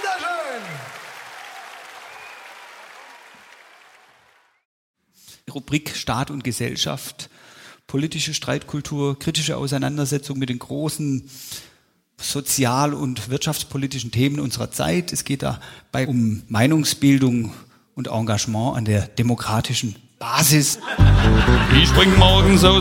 Wunderschön! Rubrik Staat und Gesellschaft, politische Streitkultur, kritische Auseinandersetzung mit den großen sozial- und wirtschaftspolitischen Themen unserer Zeit. Es geht dabei um Meinungsbildung und Engagement an der demokratischen Basis. Ich spring morgens aus